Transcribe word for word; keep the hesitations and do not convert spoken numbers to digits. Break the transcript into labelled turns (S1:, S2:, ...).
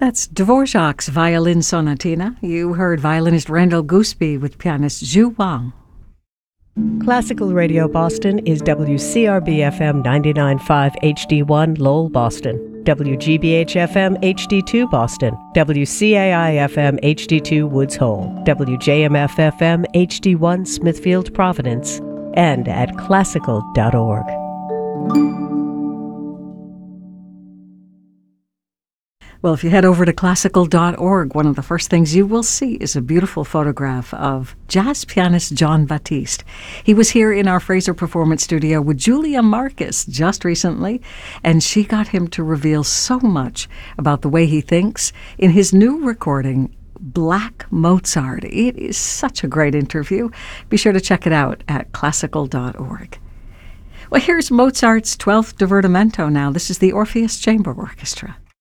S1: That's Dvorak's Violin Sonatina. You heard violinist Randall Gooseby with pianist Zhu Wang.
S2: Classical Radio Boston is W C R B F M ninety-nine point five H D one Lowell, Boston, W G B H F M H D two Boston, W C A I F M H D two Woods Hole, W J M F F M H D one Smithfield, Providence, and at classical dot org.
S1: Well, if you head over to classical dot org, one of the first things you will see is a beautiful photograph of jazz pianist Jon Batiste. He was here in our Fraser Performance Studio with Julia Marcus just recently, and she got him to reveal so much about the way he thinks in his new recording, Black Mozart. It is such a great interview. Be sure to check it out at classical dot org. Well, here's Mozart's twelfth Divertimento now. This is the Orpheus Chamber Orchestra.